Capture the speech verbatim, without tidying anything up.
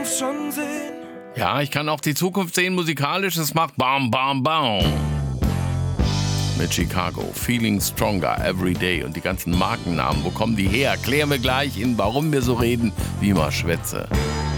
Zukunft schon sehen. Ja, ich kann auch die Zukunft sehen musikalisch. Es macht Bam, Bam, Bam. Mit Chicago, Feeling Stronger Every Day und die ganzen Markennamen. Wo kommen die her? Klären wir gleich in Warum wir so reden, wie immer schwätze.